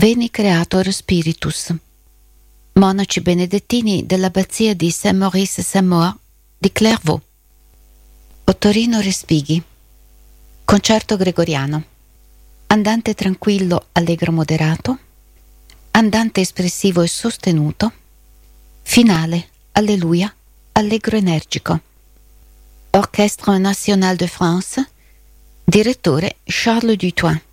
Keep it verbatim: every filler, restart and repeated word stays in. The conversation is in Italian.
Veni Creator Spiritus. Monaci benedettini dell'abbazia di Saint-Maurice-Saint-Maur di Clairvaux. Ottorino Respighi. Concerto gregoriano. Andante tranquillo, allegro moderato. Andante espressivo e sostenuto. Finale, alleluia, allegro energico. Orchestre National de France. Direttore Charles Dutoit.